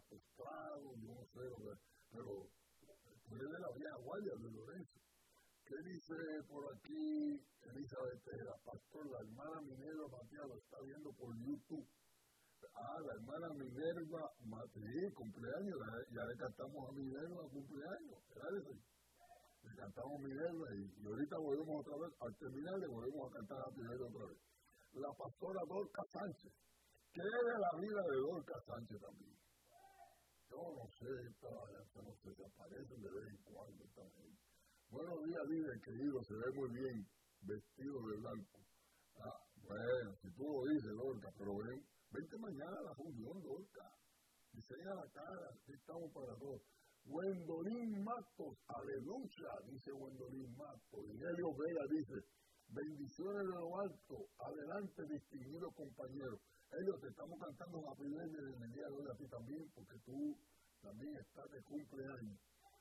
postrado, yo no sé, pero tú eres de la vieja guardia de Lorenzo. ¿Qué dice por aquí Elizabeth Tejera? Pastor, la hermana Minerva Matías lo está viendo por YouTube. La hermana Minerva Matías, cumpleaños, ya le cantamos a Minerva cumpleaños, ¿verdad? Le cantamos Minerva y ahorita volvemos otra vez, al terminar le volvemos a cantar a Minerva otra vez. La pastora Dorca Sánchez. ¿Qué es de la vida de Dorca Sánchez también? Yo no sé, no sé, se aparece de vez en cuando también. Buenos días, líder querido, se ve muy bien, vestido de blanco. Bueno, si tú lo dices, Dorca, pero vente mañana a la reunión, Dorca. Diseña la cara, aquí estamos para todos. Wendolín Matos, aleluya, dice Wendolín Matos. Y Helio Vega dice, bendiciones de lo alto, adelante, distinguido compañero. Helio, te estamos cantando la primera en el día de hoy a ti también, porque tú también estás de cumpleaños.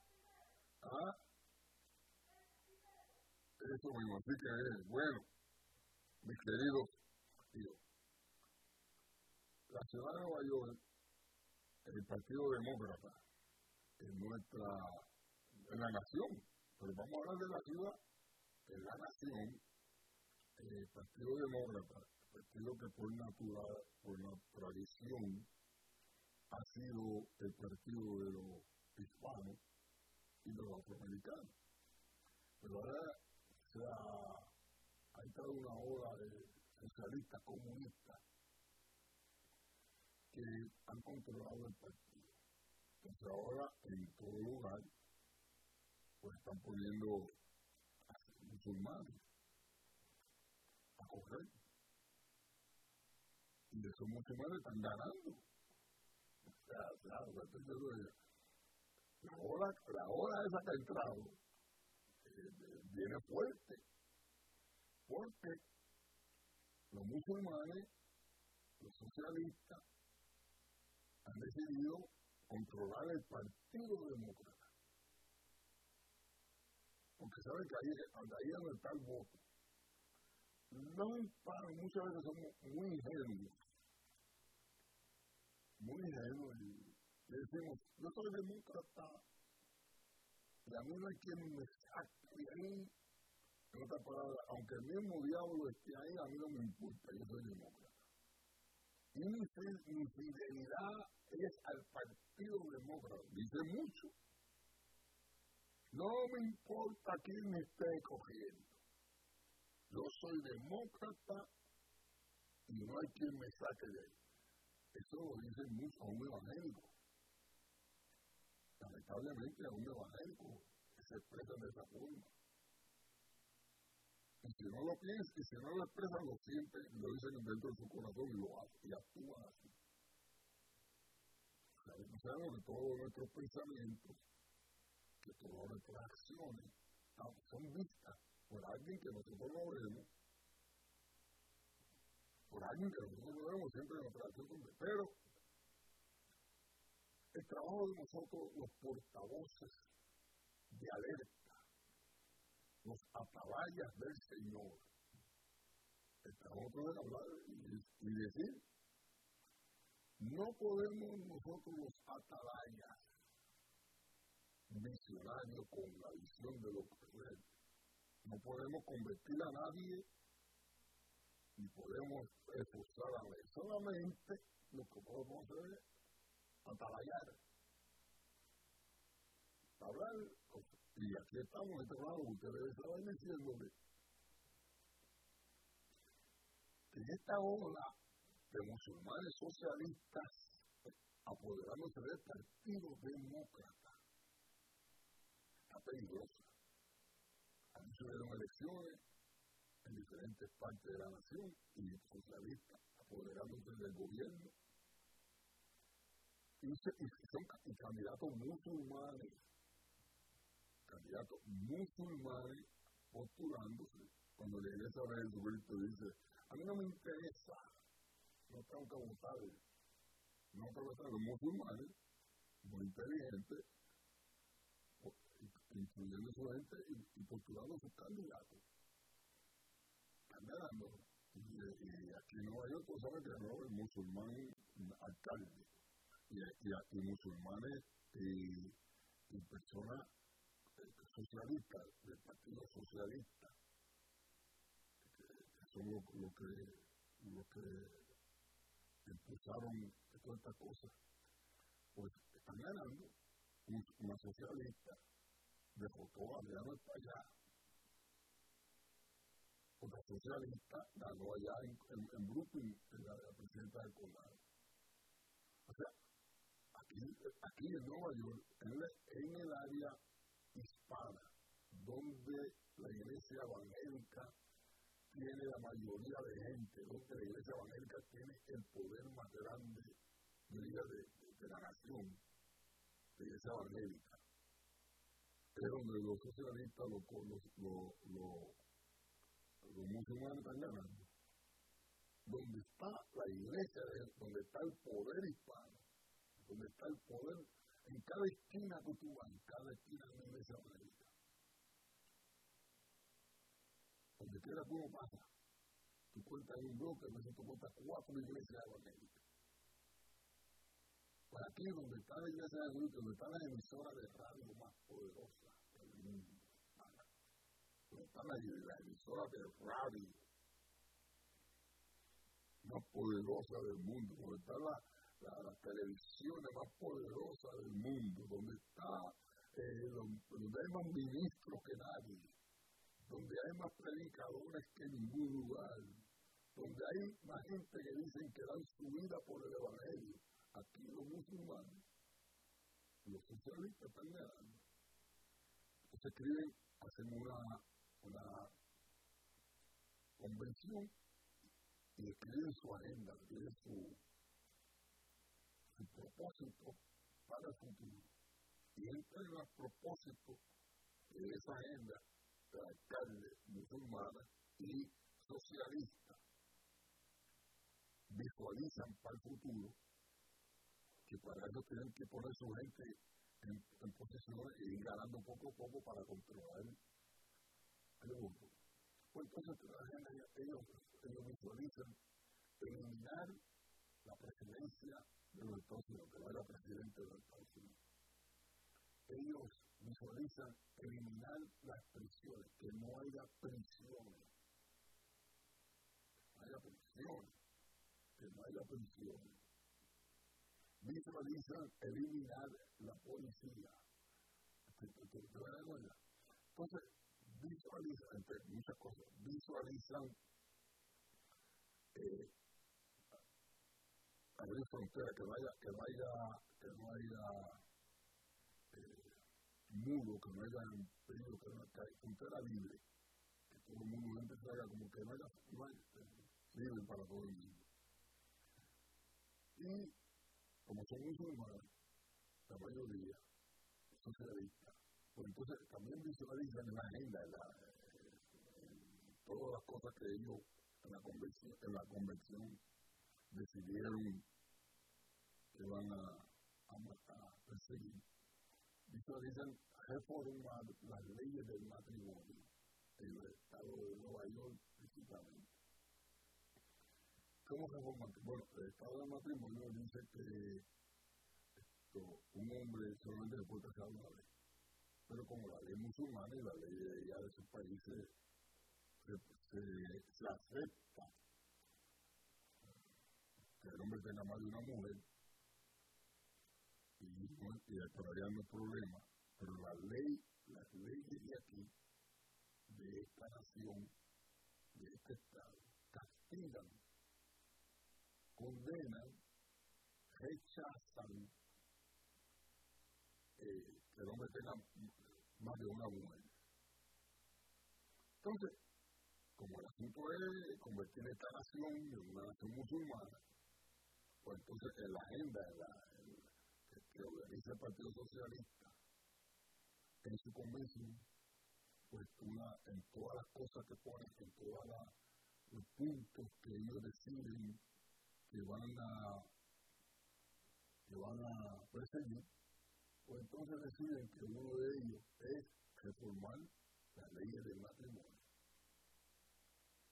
Eso mismo, así que bueno, mis queridos tíos, la ciudad de Nueva York, el Partido Demócrata, en la nación, pero vamos a hablar de la ciudad, en la nación, el Partido Demócrata, el partido que por la tradición, ha sido el partido de los hispanos y de los afroamericanos. Pero ahora ha entrado una ola de socialistas comunistas que han controlado el partido. Entonces ahora en todo lugar pues están poniendo a musulmanes a correr. Y esos musulmanes están ganando. La ola esa que ha entrado viene fuerte. Porque los musulmanes, los socialistas, han decidido controlar el Partido Demócrata. Porque saben que ahí es donde está el voto. Muchas veces somos muy ingenuos. Y decimos, yo soy demócrata, y a mí no hay quien me saque de ahí. En otras palabras, aunque el mismo diablo esté ahí, a mí no me importa, yo soy demócrata. Y mi fidelidad es al Partido Demócrata. Dice mucho. No me importa quién me esté cogiendo. Yo soy demócrata y no hay quien me saque de ahí. Eso lo dice mucho a un evangélico. Lamentablemente a un evangélico que se expresa de esa forma. Y si no lo piensan, y si no lo expresan, lo sienten, lo dicen dentro de su corazón y lo hacen, y actúan así. Sabemos que todos nuestros pensamientos, que todas nuestras acciones son vistas por alguien que nosotros no vemos, siempre en nuestra acción. Pero el trabajo de nosotros, los portavoces de alerta, los atalayas del Señor, el trabajo de hablar y decir, no podemos nosotros los atalayas visionarios con la visión de lo que es. No podemos convertir a nadie ni podemos expulsar a nadie. Solamente lo que podemos hacer es atalayar. Hablar, y aquí estamos en este lado, ustedes estaban diciéndole que en esta ola de musulmanes socialistas apoderándose del Partido Demócrata está peligrosa. Han sucedido elecciones en diferentes partes de la nación y socialistas apoderándose del gobierno y son candidatos musulmanes postulándose. Cuando la iglesia ve Jesucristo dice, a mí no me interesa, no tengo que votar, los musulmanes muy inteligentes, incluyendo su gente y postulando a sus candidatos. Están ganando. Y aquí en Nueva York, tú sabes que ganó el musulmán alcalde. y musulmanes y personas socialistas del Partido Socialista, que son lo que impulsaron todas estas cosas, pues están ganando. Una socialista derrotó a Adriano Espaillá. Otra socialista ganó allá en Brooklyn, en la presidenta del condado. O sea, aquí en Nueva York, en el área hispana, donde la iglesia evangélica tiene la mayoría de gente, donde la iglesia evangélica tiene el poder más grande de la nación, la iglesia evangélica, es donde los socialistas, los musulmanes están ganando. Donde está la iglesia, donde está el poder hispano, donde está el poder, en cada esquina que tú vas, en cada esquina de la iglesia evangélica. Donde quiera que uno pasa, tú cuentas en un bloque, a veces tú cuentas 4 iglesias evangélicas. Pues aquí donde está la iglesia evangélica, donde está la emisora de radio más poderosa del mundo, donde está la emisora de radio más poderosa del mundo, donde está la televisión más poderosa del mundo, donde está donde hay más ministros que nadie, donde hay más predicadores que en ningún lugar, donde hay más gente que dicen que dan su vida por el evangelio. Aquí los musulmanes, los socialistas están ganando. Entonces hacen una convención y escriben su agenda, escriben su propósito para el futuro. Y entre los propósitos de esa agenda de alcalde musulmana y socialista visualizan para el futuro que para eso tienen que poner su gente en posiciones y ir ganando poco a poco para controlar el mundo. Pues entonces la agenda, ellos visualizan eliminar la presidencia de los Estados Unidos, que no era presidente de los Estados Unidos. Ellos visualizan eliminar las prisiones, que no haya prisiones, que no haya prisiones. Visualizan eliminar la policía. Entonces, visualizan, entre muchas cosas, visualizan abrir fronteras, que no haya muro, que no haya peligro, que haya frontera libre, que todo el mundo gente se haga como que no haya libre para todo el mundo. Y como son musulmanes, la mayoría socialistas, pues entonces también visualizan en la agenda, en todas las cosas que ellos en la convención decidieron que van a perseguir. Visualizan reformar las leyes del matrimonio en el estado de Nueva York principalmente. ¿Cómo reforman? Bueno, el estado del matrimonio dice que un hombre solamente se puede casar una vez, pero como la ley musulmana y la ley de esos países se acepta que el hombre tenga más de una mujer, y todavía no hay problema, pero las leyes de aquí, de esta nación, de este estado, castigan, condenan, rechazan que el hombre tenga más de una mujer. Entonces, como el asunto es convertir esta nación en una nación musulmana, pues entonces en la agenda que organiza el Partido Socialista en su convención, pues en todas las cosas que ponen, en todos los puntos que ellos deciden que van a perseguir, pues entonces deciden que uno de ellos es reformar las leyes del matrimonio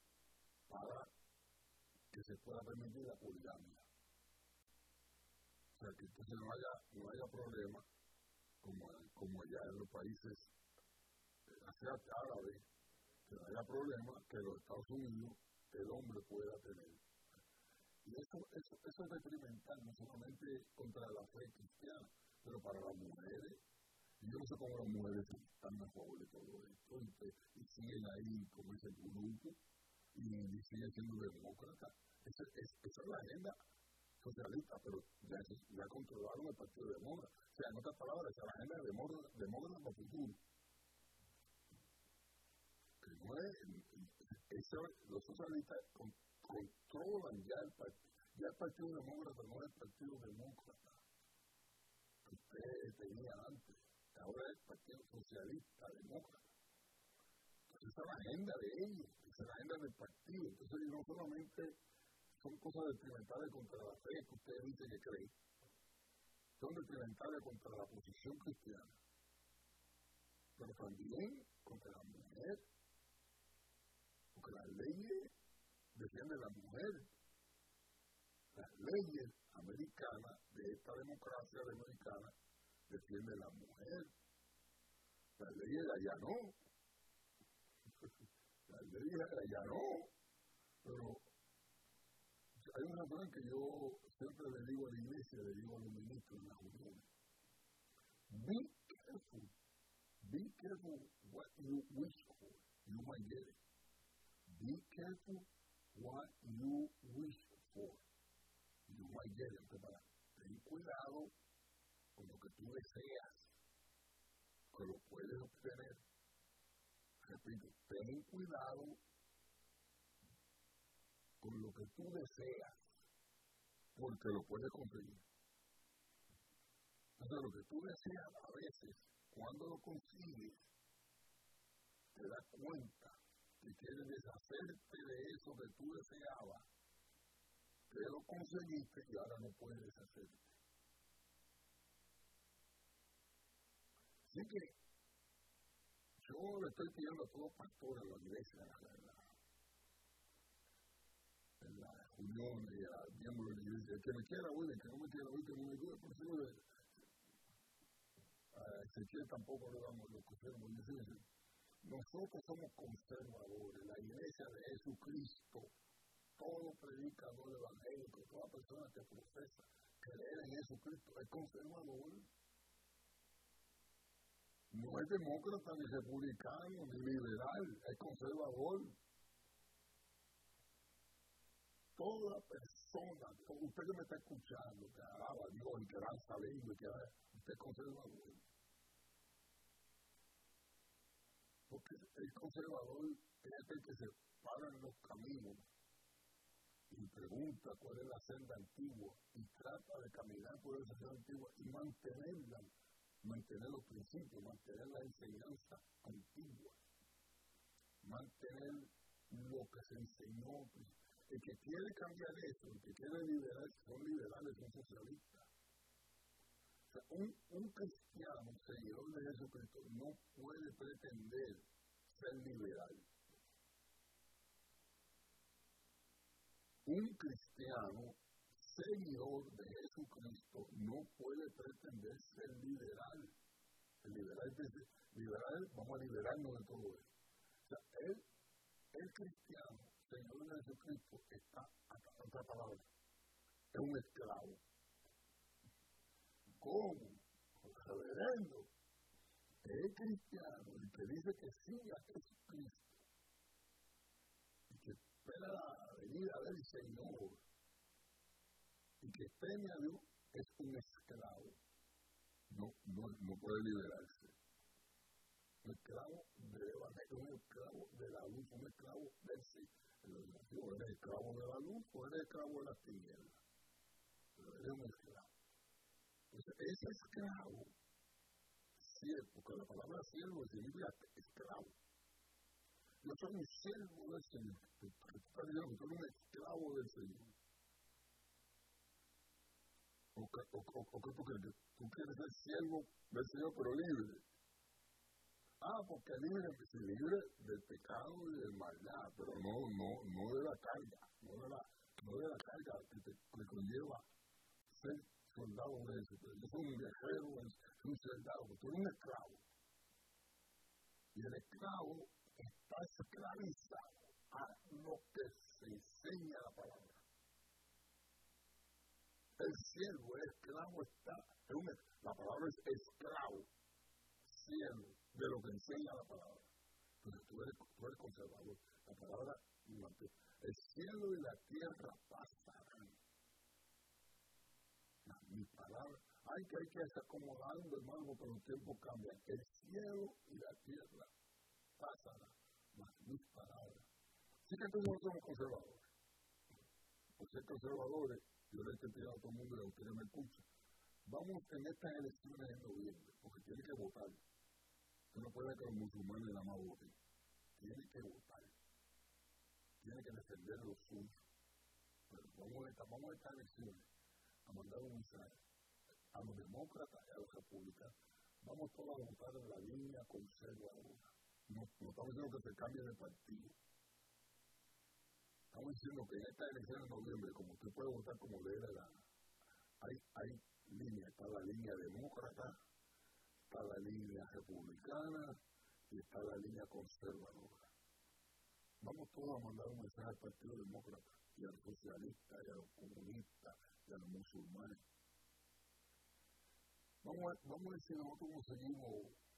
para que se pueda permitir la poligamia. sea, que entonces no haya problema, como ya en los países árabes, que no haya problema que en los Estados Unidos el hombre pueda tener. Y eso es experimental, no solamente contra la fe cristiana, pero para las mujeres. Y yo no sé cómo las mujeres están a favor de todo esto y siguen ahí como ese grupo y siguen siendo demócratas. Esa es la agenda socialista, pero ya controlaron el Partido Demócrata. O sea, en otras palabras, esa es la agenda demócrata para el futuro. Que no es, los socialistas controlan ya el partido. Ya el Partido Demócrata no es el Partido Demócrata que usted tenía antes. Ahora es el Partido Socialista Demócrata. Entonces esa es la agenda de ellos, esa es la agenda del partido. Entonces no solamente son cosas detrimentales contra la fe que ustedes dicen que creen, son detrimentales contra la posición cristiana, pero también contra la mujer, porque las leyes defienden a la mujer. Las leyes americanas, de esta democracia americana, defienden a la mujer. Las leyes de allá no. Las leyes de allá no. Pero hay una cosa que yo siempre le digo a la iglesia, le digo a los ministros en las uniones. Be careful what you wish for. You might get it. Be careful what you wish for. You might get it. Ten cuidado con lo que tú deseas, que lo puedes obtener. Repito, ten cuidado con lo que tú deseas, porque lo puedes conseguir. Entonces, lo que tú deseas a veces, cuando lo consigues, te das cuenta que quieres deshacerte de eso que tú deseabas, que lo conseguiste y ahora no puedes deshacerte. Así que yo le estoy pidiendo a todos los pastores de la iglesia, en la unión y a miembros de la iglesia, el que me quiera oír, el que no me quiera oír, que no me oiga, por eso a Ezequiel tampoco le damos lo que queremos decir. Nosotros somos conservadores, la iglesia de Jesucristo, todo predicador evangélico, toda persona que profesa creer en Jesucristo es conservador. No es demócrata, ni republicano, ni liberal, es conservador. Toda persona, usted que me está escuchando, que alaba a Dios y que lanza lengua y que usted es conservador. Porque el conservador es el que se para en los caminos y pregunta cuál es la senda antigua y trata de caminar por esa senda antigua y mantener los principios, mantener la enseñanza antigua, mantener lo que se enseñó. El que quiere cambiar eso, el que quiere liberar, son liberales, son socialistas. O sea, un cristiano, seguidor de Jesucristo, no puede pretender ser liberal. Un cristiano, seguidor de Jesucristo, no puede pretender ser liberal. El liberal dice, vamos a liberarnos de todo eso. O sea, el cristiano, seguidor de Jesucristo, está, en otra palabra, es un esclavo. ¿Cómo? El reverendo, el cristiano, el que dice que sigue a Jesucristo y que espera la venida del Señor y que teme a Dios, es un esclavo. No puede liberarse. Un esclavo del evangelio, un esclavo de la luz, un esclavo del sí. ¿Eres esclavo de la luz o eres esclavo de las tinieblas? Pero eres un esclavo. Entonces, ese esclavo, porque la palabra siervo significa esclavo. Yo soy un siervo del Señor. Tú estás diciendo que tú eres un esclavo del Señor. ¿O qué tú crees? Tú quieres ser siervo del Señor, pero libre. Porque libre del pecado y del maldad, pero no de la carga, no de la carga que te conlleva ser soldado de eso. Yo soy un guerrero, un soldado, pero tú eres un esclavo. Y el esclavo está esclavizado a lo que se enseña la palabra. El siervo, el esclavo está, la palabra es esclavo, siervo, de lo que enseña la palabra. Entonces tú eres conservador. La palabra, el cielo y la tierra pasarán. Mi palabra, hay que estar acomodando, hermano, porque los tiempos cambian. El cielo y la tierra pasarán, mas mis palabras. Sí que entonces no somos conservadores. Por ser conservadores, yo le estoy pidiendo a todo el mundo y a ustedes me escuchan. Vamos en estas elecciones en noviembre, porque tiene que votar. Usted no puede que los musulmanes nada más voten. Tiene que votar. Tiene que defender los suyos. Pero vamos a estas elecciones a mandar un mensaje a los demócratas y a los republicanos. Vamos todos a votar en la línea conservadora. No estamos diciendo que se cambie de partido. Estamos diciendo que en esta elección de noviembre, como usted puede votar como le dé la gana, hay líneas. Está la línea demócrata, está la línea republicana y está la línea conservadora. Vamos todos a mandar un mensaje al Partido Demócrata y a los socialistas y a los comunistas y a los musulmanes. Vamos a ver si nosotros conseguimos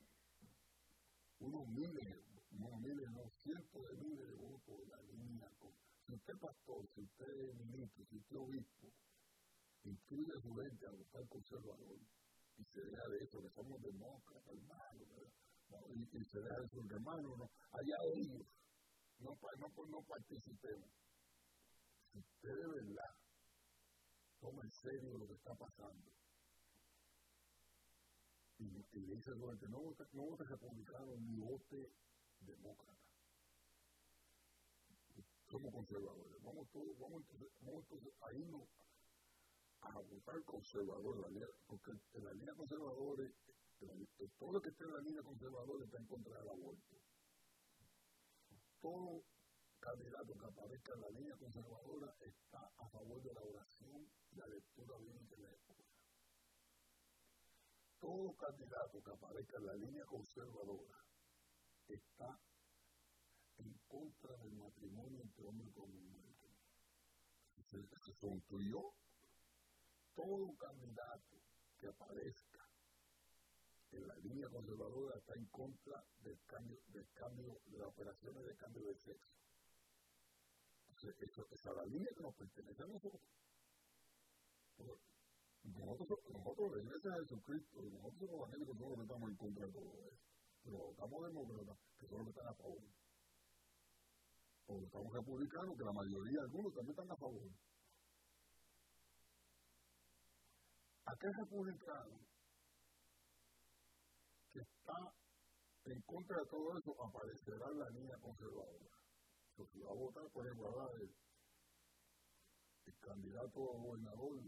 unos miles, no cientos de miles de votos en la línea. Si usted es pastor, si usted es ministro, si usted es obispo, incluye a su gente a votar conservador y se deja de eso, que somos demócratas, hermanos, y se deja de eso, hermanos, no, allá ellos, no participemos. Si usted de verdad toma en serio lo que está pasando y le dice a su gente, no vote republicano ni vote demócrata. Somos conservadores. Vamos entonces a irnos a votar conservador, porque en la línea conservadora, todo lo que esté en la línea conservadora está en contra del aborto. Todo candidato que aparezca en la línea conservadora está a favor de la oración y la lectura bíblica en la escuela. Todo candidato que aparezca en la línea conservadora está en contra del matrimonio entre hombre y mujer. Eso son tú y yo. Todo candidato que aparezca en la línea conservadora está en contra del cambio de las operaciones de cambio de sexo. Esa es la línea que nos pertenece a nosotros. Nosotros, la Iglesia de Jesucristo, nosotros los evangélicos somos los que estamos en contra de todo eso. Pero estamos demócratas, que son los que están a favor. O estamos republicanos, que la mayoría, algunos también están a favor. Aquel republicano que está en contra de todo eso aparecerá en la línea conservadora. Si va a votar, por ejemplo, el candidato a gobernador,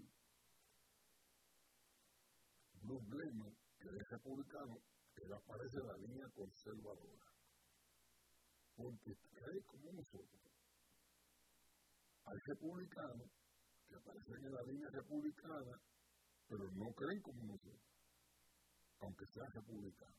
Bruce Glenn, que es republicano, él aparece en la línea conservadora. Porque cree como nosotros. Hay republicanos que aparecen en la línea republicana, pero no creen como nosotros, aunque sean republicanos.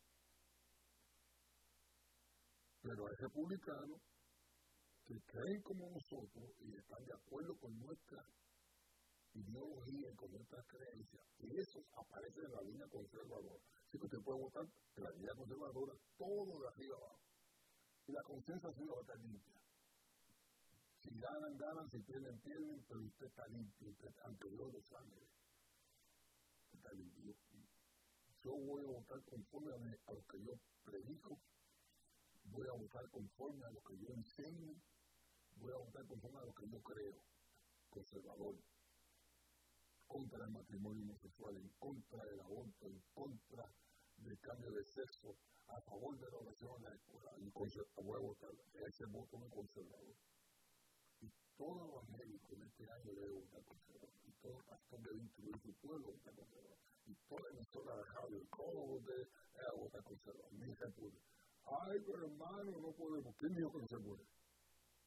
Pero hay republicanos que creen como nosotros y están de acuerdo con nuestra ideología y con nuestras creencias, y esos aparecen en la línea conservadora. Así que usted puede votar en la línea conservadora todo de arriba abajo. Y la conciencia suya va a estar limpia. Si ganan, si pierden, pero usted está limpio, usted ante Dios los ángeles. Está limpio. Yo voy a votar conforme a lo que yo predico, voy a votar conforme a lo que yo enseño, voy a votar conforme a lo que yo creo, conservador, contra el matrimonio homosexual, en contra del aborto, en contra del cambio de sexo, a favor de la oración en la escuela. Voy a votar, ese voto es conservador. Y todo evangélico en este año debe votar conservador. Y todo pastor debe instruir su pueblo a votar conservador. Y toda emisora de radio, todos deben votar conservador. Ni se puede. Ay, pero hermano, no podemos. ¿Quién dijo que no se puede?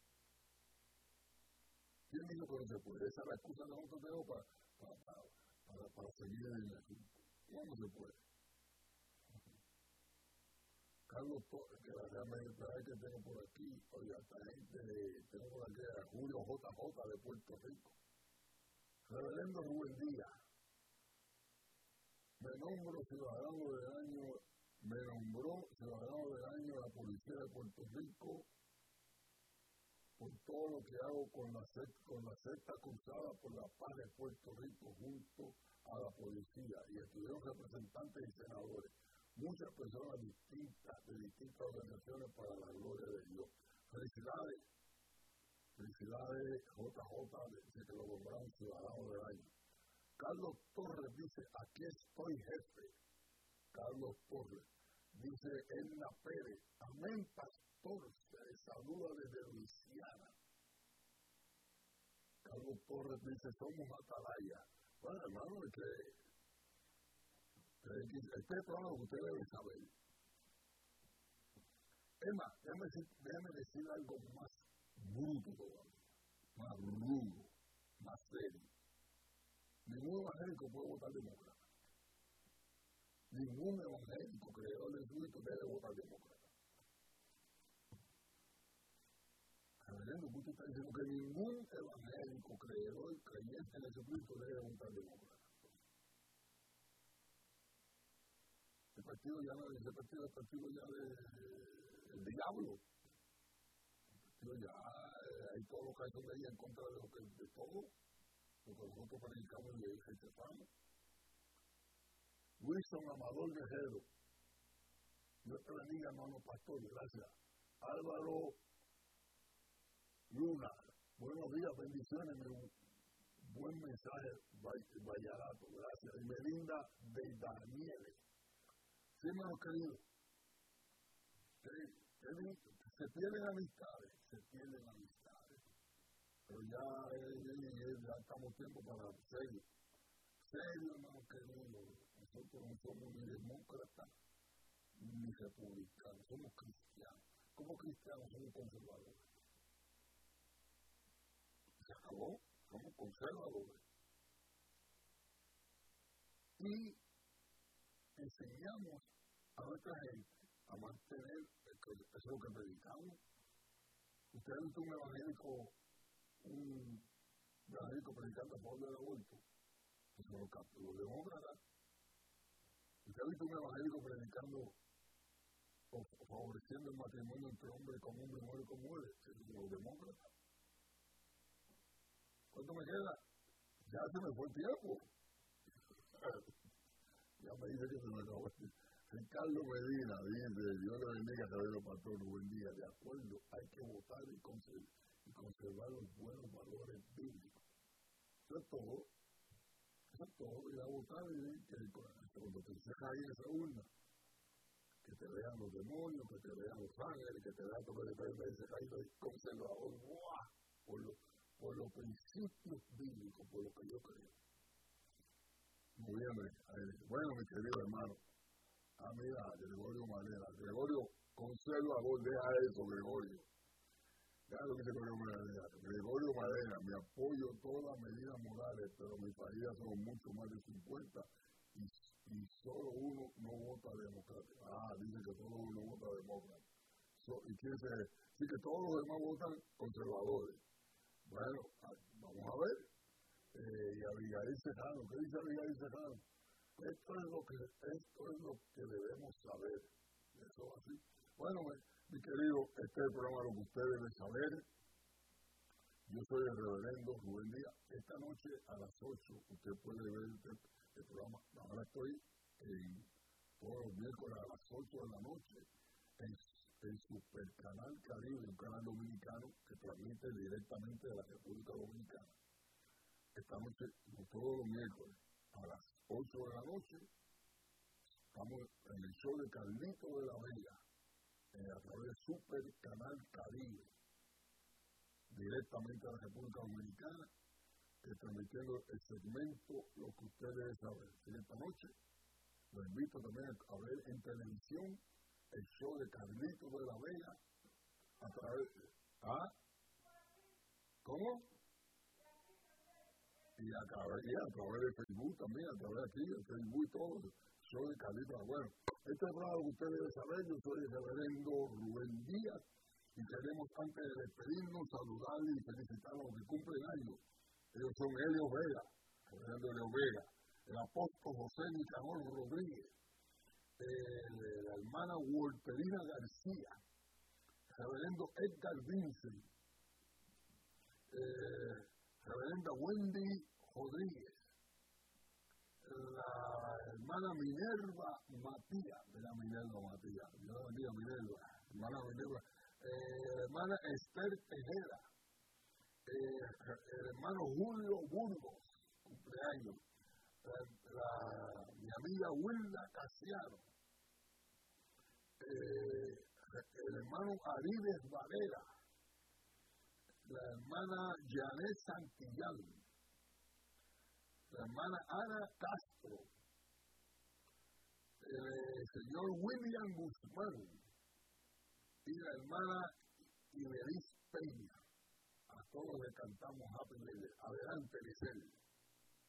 ¿Quién dijo que no se puede? Esa es la excusa que nosotros tenemos para para seguir en el asunto. ¿Cómo se puede? Carlos Torres, que la realmente que tengo por aquí, oiga, esta gente, tengo por aquí a Julio JJ de Puerto Rico. Reverendo Rubén Díaz, me nombró ciudadano del año de la Policía de Puerto Rico por todo lo que hago con la secta cruzada por la paz de Puerto Rico junto a la policía y estuvieron representantes y senadores, muchas personas distintas de distintas organizaciones para la gloria de Dios. Felicidades JJ, dice que lo nombraron ciudadano del año. Carlos Torres dice, aquí estoy jefe. Carlos Torres dice, Edna Pérez, amén pastor, se saluda desde Luisiana. Carlos Torres dice, somos atalaya. Bueno, hermano, este programa que usted debe saber. Es más, déjame decir algo más bruto todavía, más rudo, más serio. Ningún evangélico puede votar demócrata. Ningún evangélico creador de Jesucristo debe votar demócrata. Reverendo, usted está diciendo que ningún evangélico creador creyente en Jesucristo debe votar demócrata. El partido ya no es el partido ya del diablo. El partido ya hay todo lo que hay sobre ella en contra de todo. Porque nosotros predicamos y rechazamos. Wilson Amador Guerrero, Dios te bendiga, hermano pastor, gracias. Álvaro Luna, buenos días, bendiciones, buen mensaje, Vallarato, gracias. Y Melinda de Daniele, sí, hermano querido, se pierden amistades, pero ya estamos tiempo para serio, hermano querido. Nosotros no somos ni demócratas ni republicanos, somos cristianos. Como cristianos somos conservadores. Se acabó, somos conservadores. Y enseñamos a nuestra gente a mantener, eso es lo que predicamos. Usted ha visto un evangélico predicando a favor del aborto, que son los demócratas. ¿Usted ha visto un evangélico predicando o favoreciendo el matrimonio entre hombre con hombre, mujer con mujer? Los demócratas. ¿Cuánto me queda? Ya se me fue el tiempo. Ya me dice que se me acabó el tiempo. Ricardo Medina dice, Dios le bendiga, Reverendo Pastor, buen día. De acuerdo, hay que votar y conservar los buenos valores bíblicos. Eso es todo. Ir a votar y que cuando te encerras ahí en esa urna, que te vean los demonios, que te vean los ángeles, que te vean todo lo que te dice ahí conservador, por los principios bíblicos, por lo que yo creo. Muy bien, bueno, mi querido hermano, mira, Gregorio Madera, Gregorio conservador, deja eso, Gregorio. Ya lo que dice Gregorio Madera, me apoyo todas las medidas morales, pero mis familias son mucho más de 50 y solo uno no vota democrático. Dice que solo uno vota demócrata. Y quiere decir que todos los demás votan conservadores. Bueno, vamos a ver. Y Abigail Serrano, ¿qué dice Abigail Serrano? Esto es lo que debemos saber. Eso así. Bueno, mi querido, este es el programa lo que usted debe saber. Yo soy el reverendo Rubén Díaz. Esta noche a las 8 usted puede ver el programa. Ahora estoy todos los miércoles a las 8 de la noche en Supercanal Caribe, un canal dominicano que transmite directamente de la República Dominicana. Esta noche, todos los miércoles a las 8 de la noche, estamos en el show de Carlito de la Vega. A través de Super Canal Caribe, directamente a la República Dominicana, transmitiendo el segmento Lo que usted debe saber. Y esta noche lo invito también a ver en televisión el show de Carlitos de la Vega a través de... ¿Cómo? y a través de Facebook también, a través de aquí, de Facebook y todo. Soy Carlito Agüero. Este programa que usted debe saber, yo soy el reverendo Rubén Díaz y queremos, antes de despedirnos, saludarle y felicitar a los que cumplen años. Ellos son Helio Vega, el reverendo Helio Vega, el apóstol José Nicanor Rodríguez, la hermana Wolterina García, el reverendo Edgar Vincent, reverenda Wendy Rodríguez, la hermana Minerva Matías, Dios la bendiga Minerva, hermana Minerva, la hermana Esther Tejeda, el hermano Julio Burgos, cumpleaños, mi amiga Wilda Casiano, el hermano Arides Varela, la hermana Janet Santillán, la hermana Ana Castro, el señor William Guzmán y la hermana Iberis Peña. A todos le cantamos Happy Birthday. Adelante, Licel.